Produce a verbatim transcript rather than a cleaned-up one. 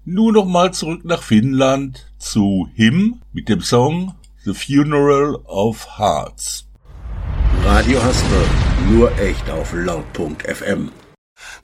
Nun nochmal zurück nach Finnland zu Him mit dem Song The Funeral of Hearts. Radio Hasper, nur echt auf Laut.fm.